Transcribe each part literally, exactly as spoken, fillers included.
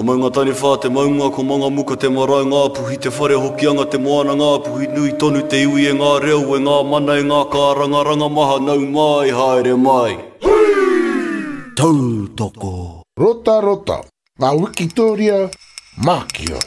Ko maunga tani whā te maunga, ko manga muka te marae ngā puhi, te whare hokianga te moana ngā puhi, nui tonu te iwi e ngā reo, e ngā mana e ngā kāranga ranga maha, nau mai, haere mai. Tautoko. Rota rota, ngā Wikitoria, Mākia.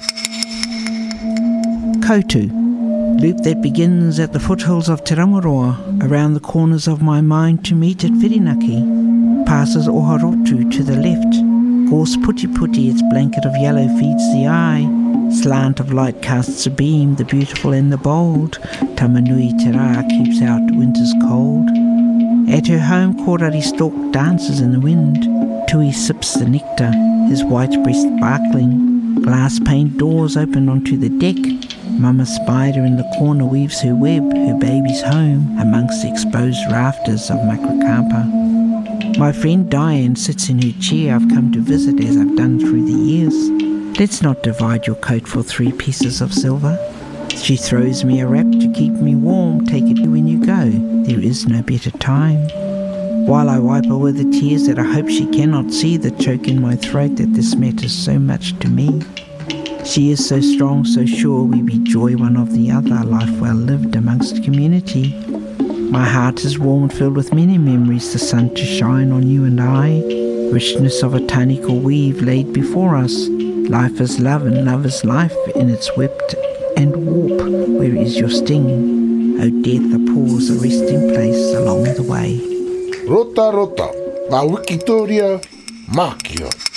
Koutu, loop that begins at the foothills of Te Rangaroa, around the corners of my mind to meet at Whirinaki, passes Oharotu to the left. Gorse Puti Puti, its blanket of yellow feeds the eye. Slant of light casts a beam, the beautiful and the bold. Tamanui Te Rā keeps out winter's cold. At her home, Korari Stork dances in the wind. Tui sips the nectar, his white breast sparkling. Glass paned doors open onto the deck. Mama Spider in the corner weaves her web, her baby's home, amongst the exposed rafters of Makrakapa. My friend Diane sits in her chair I've come to visit as I've done through the years. Let's not divide your coat for three pieces of silver. She throws me a wrap to keep me warm. Take it when you go, there is no better time. While I wipe away the tears that I hope she cannot see that choke in my throat that this matters so much to me. She is so strong, so sure we be joy one of the other, life well lived amongst community. My heart is warm and filled with many memories, the sun to shine on you and I. Richness of a tanical weave laid before us. Life is love and love is life in its whipped and warp. Where is your sting? O death, a pause, a resting place along the way. Rota rota, ngā Wikitoria, Mākia.